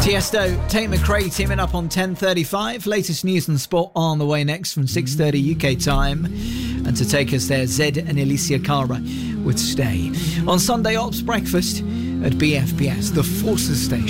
Tiesto, Tate McRae teaming up on 10:35. Latest news and sport on the way next from 6:30 UK time. And to take us there, Zed and Alicia Cara with Stay. On Sunday Ops Breakfast at BFBS, the Forces Station.